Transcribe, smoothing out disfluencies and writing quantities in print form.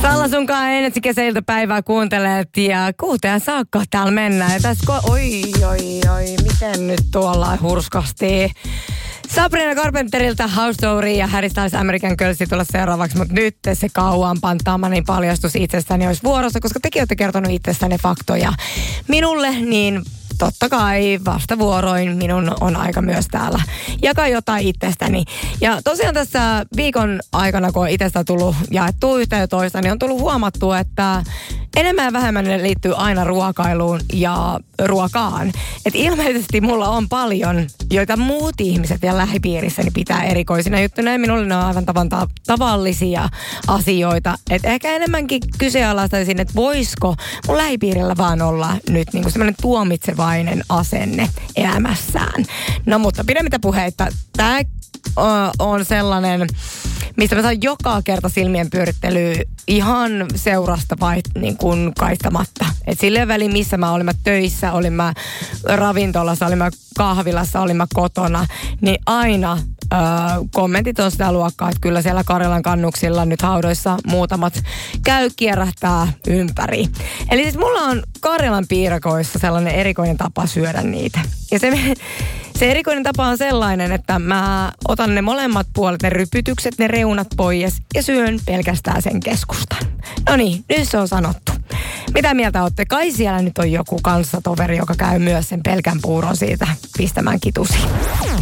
Salla sunkaan Energy-kesäiltä päivää kuuntelet ja 6 saakka täällä mennään. Ja tässä oi, miten nyt tuolla hurskasti. Sabrina Carpenterilta House Story ja Harry Styles American Girlsi tulla seuraavaksi, mutta nyt se kauan pantaamani paljastus itsestäni olisi vuorossa, koska tekin olette kertonut itsestäni faktoja minulle, niin totta kai vastavuoroin minun on aika myös täällä jakaa jotain itsestäni. Ja tosiaan tässä viikon aikana, kun on itsestä tullut jaettua yhtä ja toista, niin on tullut huomattua, että enemmän ja vähemmän ne liittyy aina ruokailuun ja ruokaan. Et ilmeisesti mulla on paljon, joita muut ihmiset ja lähipiirissäni pitää erikoisina juttuina. Ja minulle ne on aivan tavallisia asioita. Et ehkä enemmänkin kyseenalaistaisin, että voisiko mun lähipiirillä vaan olla nyt niinku semmoinen tuomitsevainen asenne elämässään. No mutta pidemmittä puheitta. Tää on sellainen, mistä mä saan joka kerta silmien pyörittelyä ihan seurasta vai niin kuin kaistamatta. Et silleen väliin, missä mä olin mä töissä, olin mä ravintolassa, olin mä kahvilassa, olin mä kotona, niin aina kommentit on sitä luokkaa, että kyllä siellä Karjalan kannuksilla nyt haudoissa muutamat kierähtää ympäri. Eli siis mulla on Karjalan piirakoissa sellainen erikoinen tapa syödä niitä. Ja se erikoinen tapa on sellainen, että mä otan ne molemmat puolet, ne rypytykset, ne reunat pois ja syön pelkästään sen keskustan. No niin, nyt se on sanottu. Mitä mieltä olette? Kai siellä nyt on joku kanssatoveri, joka käy myös sen pelkän puuron siitä pistämään kitusi.